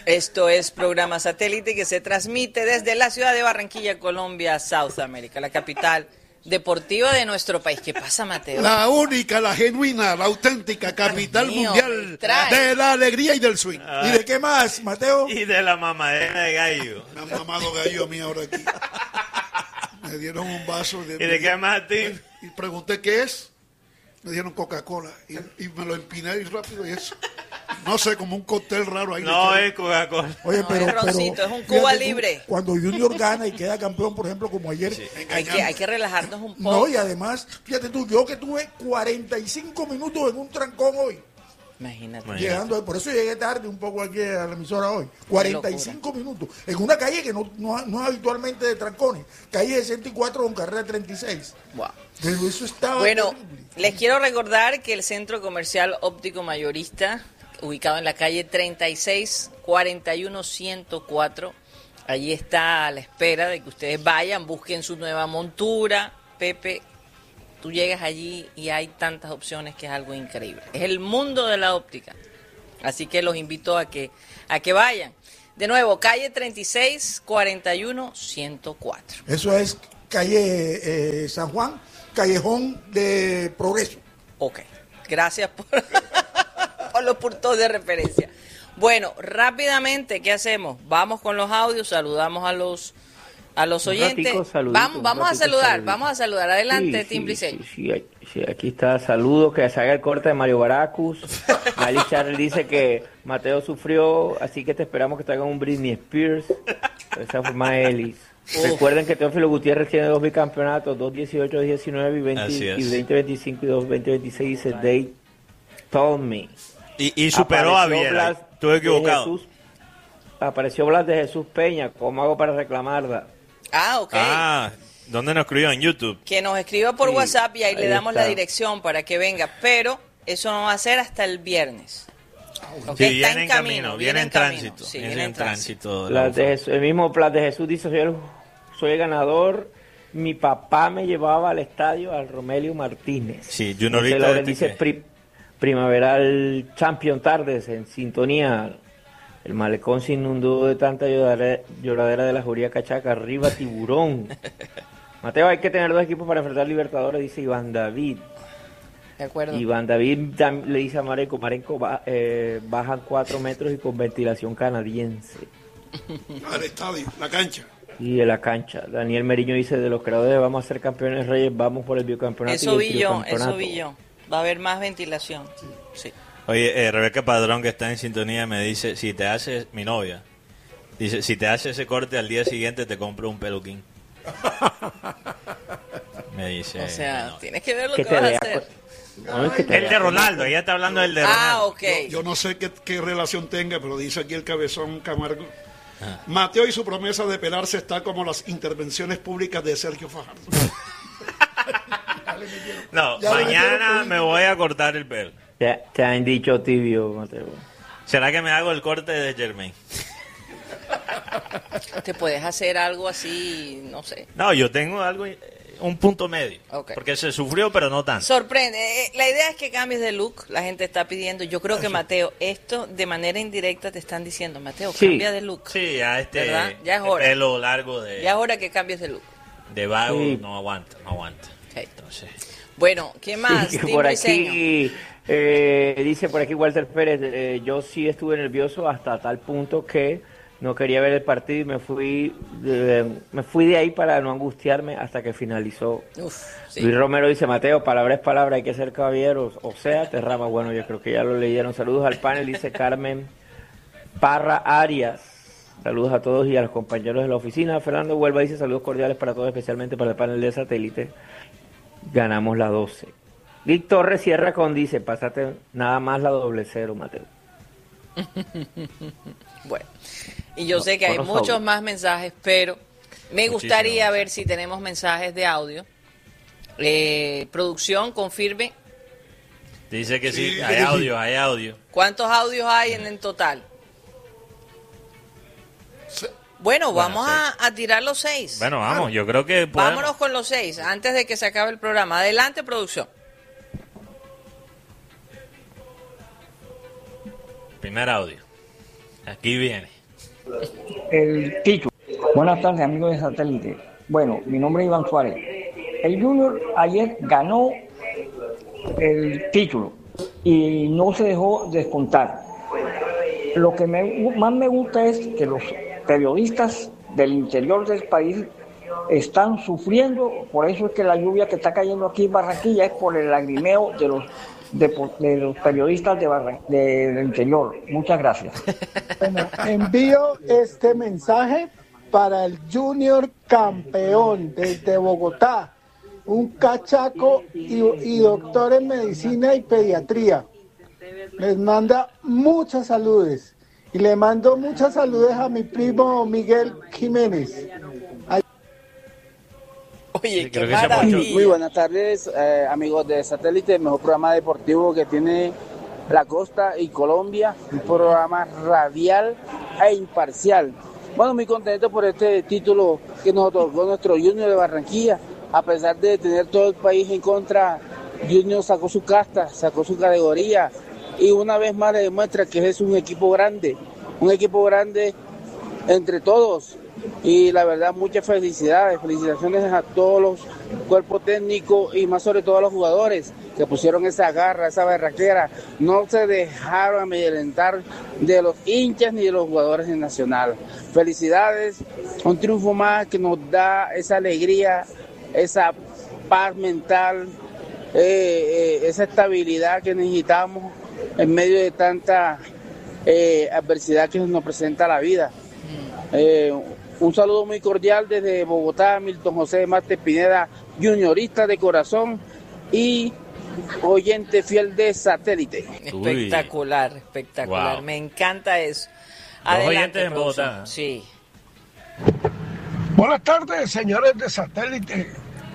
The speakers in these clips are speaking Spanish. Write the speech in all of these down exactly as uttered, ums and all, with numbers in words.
Esto es programa satélite que se transmite desde la ciudad de Barranquilla, Colombia, South America, la capital deportiva de nuestro país. ¿Qué pasa, Mateo? La única, la genuina, la auténtica capital Dios mío, mundial trae. de la alegría y del swing. Ah. ¿Y de qué más, Mateo? Y de la mamadera de gallo. Me han mamado gallo a mí ahora aquí. Me dieron un vaso de... ¿Y de qué más a ti? Y pregunté qué es. Me dieron Coca-Cola. Y, y me lo empiné ahí rápido y eso. No sé, como un cóctel raro ahí. No es Coca-Cola. Oye, No, pero, es roncito, pero es un Cuba fíjate tú, libre. Cuando Junior gana y queda campeón, por ejemplo, como ayer. Sí. Hay que, hay que relajarnos un poco. No, y además, fíjate tú, yo que tuve cuarenta y cinco minutos en un trancón hoy. Imagínate. Imagínate. Llegando, por eso llegué tarde un poco aquí a la emisora hoy. cuarenta y cinco minutos. En una calle que no, no, no es habitualmente de trancones. Calle sesenta y cuatro con carrera treinta y seis. Wow. Pero eso estaba Bueno, terrible. les quiero recordar que el Centro Comercial Óptico Mayorista, ubicado en la calle treinta y seis cuarenta y uno ciento cuatro, allí está a la espera de que ustedes vayan, busquen su nueva montura. Pepe, tú llegas allí y hay tantas opciones que es algo increíble. Es el mundo de la óptica. Así que los invito a que, a que vayan. De nuevo, calle treinta y seis cuarenta y uno ciento cuatro. Eso es calle eh, San Juan, callejón de Progreso. Ok, gracias por, por los puntos de referencia. Bueno, rápidamente, ¿qué hacemos? Vamos con los audios, saludamos a los a los Un oyentes. ratico, saludito, vamos un vamos a ratico, saludar, saludito. vamos a saludar. Adelante, Sí, Tim sí, Briseño. sí, sí, sí, aquí está, saludos, que se haga el corte de Mario Baracus. Miley Charles dice que Mateo sufrió, así que te esperamos que te hagan un Britney Spears. Esa fue Maelis. Uf. Recuerden que Teófilo Gutiérrez tiene dos bicampeonatos, dos dieciocho, diecinueve y veinte, Así es. y veinte veinticinco y dos veinte veintiséis, dice They Told Me. Y, y superó a Apareció Viera. Blas Estuve de equivocado. Jesús- apareció Blas de Jesús Peña. ¿Cómo hago para reclamarla? Ah, ok. Ah, ¿dónde nos escribió? En YouTube. Que nos escriba por Sí, WhatsApp y ahí, ahí le damos está. la dirección para que venga. Pero eso no va a ser hasta el viernes. Ok, Sí, está viene en en camino, camino, viene viene en camino. tránsito. Sí, viene viene en en tránsito. tránsito. de la Plas de bufanda. Jesús- el mismo Plas de Jesús dice, soy el, soy el ganador. Mi papá me llevaba al estadio al Romelio Martínez. Sí, Juniorita José Lauren de dice Piqué. pri- primaveral champion tardes en sintonía. El malecón se inundó de tanta lloradera, lloradera de la Juría Cachaca. Arriba Tiburón. Mateo, hay que tener dos equipos para enfrentar Libertadores, dice Iván David. De acuerdo. Iván David tam- le dice a Marenco, Marenco ba- eh, bajan cuatro metros y con ventilación canadiense. Al estadio, la cancha. Y de la cancha. Daniel Meriño dice, de los creadores vamos a ser campeones reyes, vamos por el biocampeonato. Eso y el vi yo, tricampeonato. eso vi yo. Va a haber más ventilación. Sí. Oye, eh, Rebeca Padrón, que está en sintonía, me dice, si te haces, mi novia, dice, si te haces ese corte al día siguiente te compro un peluquín. Me dice. O mi sea, novia. tienes que ver lo Que que te vas a vea, hacer. pues. No, es que te El de vea. Ronaldo, ella está hablando del de Ah, Ronaldo. ok. Yo no sé qué, qué relación tenga, pero dice aquí el cabezón Camargo. Ah. Mateo y su promesa de pelarse está como las intervenciones públicas de Sergio Fajardo. No, Ya le metieron mañana política. me voy a cortar el pelo. Te, te han dicho tibio, Mateo. ¿Será que me hago el corte de Germain? Te puedes hacer algo así, no sé. No, yo tengo algo, eh, un punto medio. Ok. Porque se sufrió, pero no tanto. Sorprende. Eh, La idea es que cambies de look. La gente está pidiendo. Yo creo que, Mateo, esto de manera indirecta te están diciendo, Mateo, Sí. cambia de look. Sí, ya este, ¿Verdad? Ya es este hora. pelo largo de, Ya es hora que cambies de look. de vago Sí. no aguanta, no aguanta. Ok. Entonces, Bueno, ¿qué más? Sí, que Tim por Briseño. aquí, eh, dice por aquí Walter Pérez, eh, yo sí estuve nervioso hasta tal punto que no quería ver el partido y me fui, eh, me fui de ahí para no angustiarme hasta que finalizó. Uf, sí. Luis Romero dice, Mateo, palabra es palabra, hay que ser caballeros, o sea, te rama. Bueno, yo creo que ya lo leyeron. Saludos al panel, dice Carmen Parra Arias. Saludos a todos y a los compañeros de la oficina. Fernando Huelva dice, saludos cordiales para todos, especialmente para el panel de satélite. Ganamos la doce. Vic Torres cierra con, dice, pásate nada más la doble cero, Mateo. Bueno, y yo sé que hay con los muchos audios. más mensajes, pero me Muchísimo. gustaría ver si tenemos mensajes de audio. Eh, producción, confirme. dice que sí, Sí, hay sí. audio, hay audio. ¿Cuántos audios hay en, en total? Se- Bueno, Bueno, vamos a, a tirar los seis. Bueno, vamos, yo creo que podemos. Vámonos con los seis antes de que se acabe el programa. Adelante, producción. Primer audio. Aquí viene. El título. Buenas tardes, amigos de Satélite. Bueno, mi nombre es Iván Suárez. El Junior ayer ganó el título y no se dejó descontar. Lo que me, más me gusta es que los periodistas del interior del país están sufriendo, por eso es que la lluvia que está cayendo aquí en Barranquilla es por el lagrimeo de los de, de los periodistas de Barran, de, del interior. Muchas gracias. Bueno, envío este mensaje para el Junior campeón desde Bogotá, un cachaco y, y doctor en medicina y pediatría. Les manda muchas saludes y le mando muchas saludes a mi primo Miguel Jiménez. Oye, qué Creo que se maravilla. Muy buenas tardes, eh, amigos de Satélite, el mejor programa deportivo que tiene la costa y Colombia, un programa radial e imparcial. Bueno, muy contento por este título que nos otorgó nuestro Junior de Barranquilla, a pesar de tener todo el país en contra. Junior sacó su casta, sacó su categoría y una vez más le demuestra que es un equipo grande, un equipo grande entre todos. Y la verdad, muchas felicidades, felicitaciones a todos los cuerpos técnicos y más sobre todo a los jugadores que pusieron esa garra, esa berraquera, no se dejaron amedrentar de los hinchas ni de los jugadores en Nacional. Felicidades, un triunfo más que nos da esa alegría, esa paz mental, eh, eh, esa estabilidad que necesitamos en medio de tanta eh, adversidad que nos presenta la vida. Eh, Un saludo muy cordial desde Bogotá, Milton José Marte Pineda, juniorista de corazón y oyente fiel de Satélite. Espectacular, espectacular. Wow. Me encanta eso. Dos Adelante, oyentes en producción. Bogotá. Sí. Buenas tardes, señores de Satélite.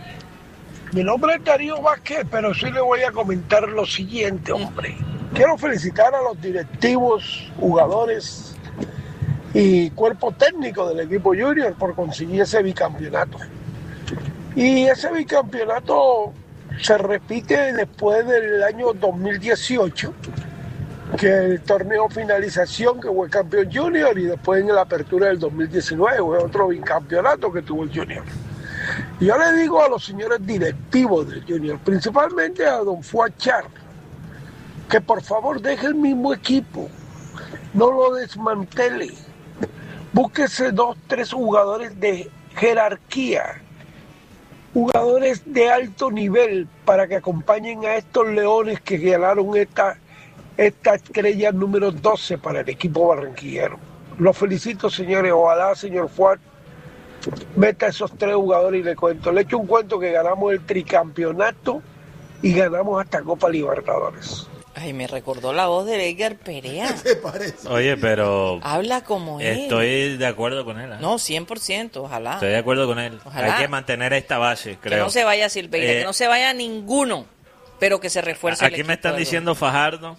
Mi nombre es Darío Vázquez, pero sí le voy a comentar lo siguiente, hombre. Quiero felicitar a los directivos, jugadores y cuerpo técnico del equipo Junior por conseguir ese bicampeonato. Y ese bicampeonato se repite después del año dos mil dieciocho, que el torneo finalización que fue campeón Junior, y después en la apertura del dos mil diecinueve fue otro bicampeonato que tuvo el Junior. Y yo le digo a los señores directivos del Junior, principalmente a don Fuachar, que por favor deje el mismo equipo, no lo desmantele. Búsquese dos, tres jugadores de jerarquía, jugadores de alto nivel para que acompañen a estos leones que ganaron esta, esta estrella número doce para el equipo barranquillero. Los felicito, señores. Ojalá, señor Fuad, meta a esos tres jugadores y le cuento. Le echo un cuento que ganamos el tricampeonato y ganamos hasta Copa Libertadores. Ay, me recordó la voz de Edgar Perea. ¿Qué parece? Oye, pero Habla como él. estoy de acuerdo con él. ¿eh? No, cien por ciento, ojalá. Estoy de acuerdo con él. Ojalá. Hay que mantener esta base, creo. Que no se vaya Silveira, Eh, que no se vaya ninguno, pero que se refuerce el Aquí equipo me están de diciendo Fajardo.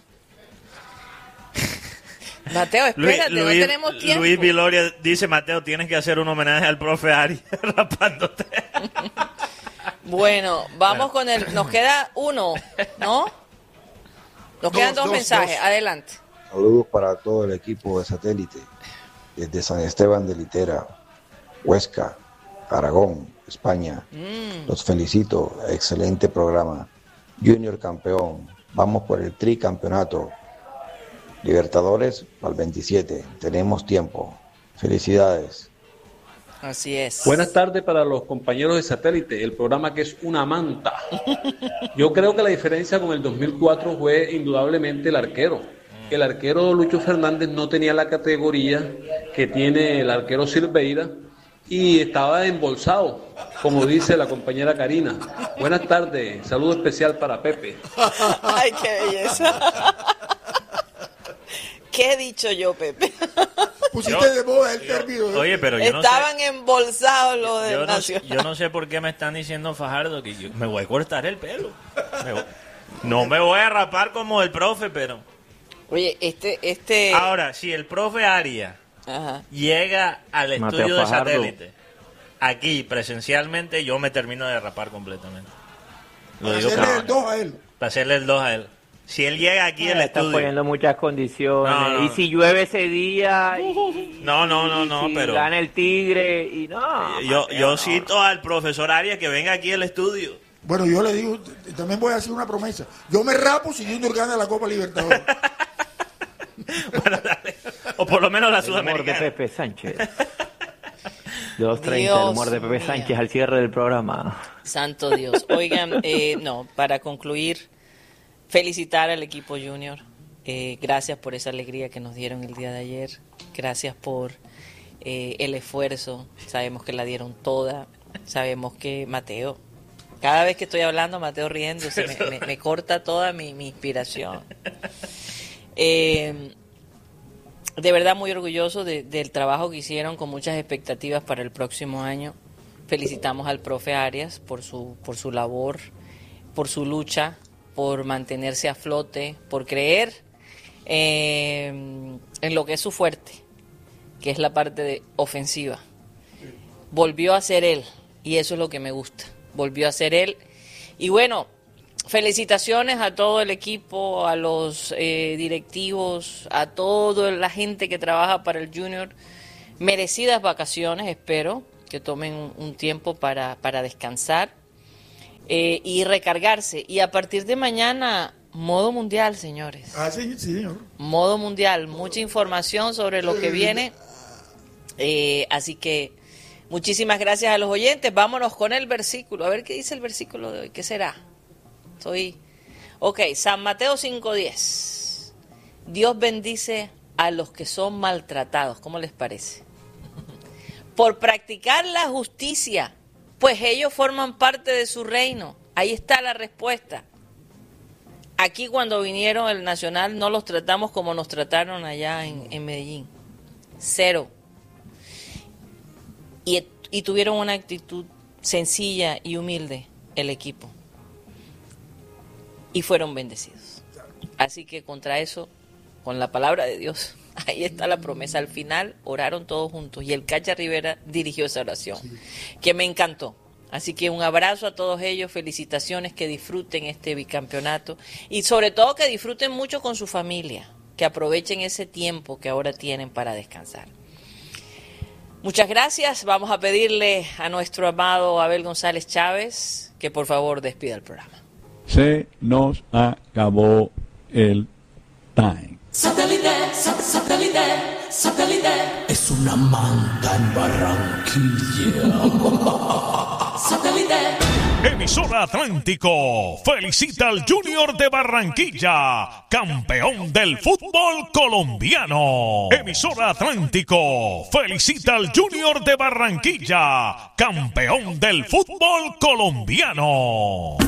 gol. Mateo, espérate, Luis, no Luis- tenemos tiempo. Luis Viloria dice, Mateo, tienes que hacer un homenaje al profe Ari rapándote. Bueno, vamos con el... Nos queda uno, ¿no? Nos quedan Dos, dos, dos, mensajes. dos. Adelante. Saludos para todo el equipo de Satélite, desde San Esteban de Litera, Huesca, Aragón, España. Mm. Los felicito, excelente programa. Junior campeón, vamos por el tricampeonato. Libertadores al veintisiete, tenemos tiempo. Felicidades. Así es. Buenas tardes para los compañeros de Satélite, el programa que es una manta. Yo creo que la diferencia con el dos mil cuatro fue indudablemente el arquero. El arquero Lucho Fernández no tenía la categoría que tiene el arquero Silveira y estaba embolsado, como dice la compañera Karina. Buenas tardes, saludo especial para Pepe. Ay, qué belleza. ¿Qué he dicho yo, Pepe? Pusiste Yo- de moda el término. ¿eh? Oye, pero yo no Estaban sé. embolsados los de Yo no, Nacional. yo no sé por qué me están diciendo Fajardo que yo me voy a cortar el pelo. Me voy- no me voy a rapar como el profe, pero... Oye, este... este... Ahora, si el profe Aria Ajá. llega al Mateo estudio de Fajardo. Satélite, aquí presencialmente, yo me termino de rapar completamente. Lo Para digo hacerle para, el dos a él. para hacerle el dos a él. Si él llega aquí no, al le estudio... están poniendo muchas condiciones. No, no, y no. si llueve ese día... Y, No, no, no, no, si pero... gana el Tigre y no... Yo, Mateo, yo no. cito al profesor Arias que venga aquí al estudio. Bueno, yo le digo, también voy a hacer una promesa. Yo me rapo si Junior gana la Copa Libertadores. Bueno, dale. O por lo menos la El humor de sudamericana. Pepe Sánchez. dos treinta, el Dios humor de Pepe mío. Sánchez al cierre del programa. Santo Dios. Oigan, eh, no, para concluir, felicitar al equipo Junior. Eh, gracias por esa alegría que nos dieron el día de ayer. Gracias por eh, el esfuerzo. Sabemos que la dieron toda. Sabemos que Mateo, cada vez que estoy hablando, Mateo riéndose, me, me- me corta toda mi, mi inspiración. Eh, de verdad muy orgulloso de- del trabajo que hicieron, con muchas expectativas para el próximo año. Felicitamos al profe Arias por su, por su labor, por su lucha, por mantenerse a flote, por creer eh, en lo que es su fuerte, que es la parte de ofensiva. Volvió a ser él, y eso es lo que me gusta. Volvió a ser él. Y bueno, felicitaciones a todo el equipo, a los eh, directivos, a toda la gente que trabaja para el Junior. Merecidas vacaciones, espero que tomen un, un tiempo para, para descansar eh, y recargarse. Y a partir de mañana, modo mundial, señores. Ah, sí, sí, señor. Modo mundial, mucha información sobre lo que viene. Eh, así que muchísimas gracias a los oyentes. Vámonos con el versículo. A ver qué dice el versículo de hoy. ¿Qué será? Estoy... Ok, San Mateo cinco diez. Dios bendice a los que son maltratados. ¿Cómo les parece? Por practicar la justicia, pues ellos forman parte de su reino. Ahí está la respuesta. Aquí cuando vinieron el Nacional no los tratamos como nos trataron allá en, en Medellín. Cero. Y, y tuvieron una actitud sencilla y humilde el equipo. Y fueron bendecidos. Así que contra eso, con la palabra de Dios, ahí está la promesa. Al final oraron todos juntos y el Cacha Rivera dirigió esa oración, que me encantó. Así que un abrazo a todos ellos, felicitaciones, que disfruten este bicampeonato y sobre todo que disfruten mucho con su familia, que aprovechen ese tiempo que ahora tienen para descansar. Muchas gracias. Vamos a pedirle a nuestro amado Abel González Chávez que por favor despida el programa. Se nos acabó el time. Satélite, sa- satélite, satélite. Es una manta en Barranquilla. Satélite. Emisora Atlántico felicita al Junior de Barranquilla, campeón del fútbol colombiano. Emisora Atlántico felicita al Junior de Barranquilla, campeón del fútbol colombiano.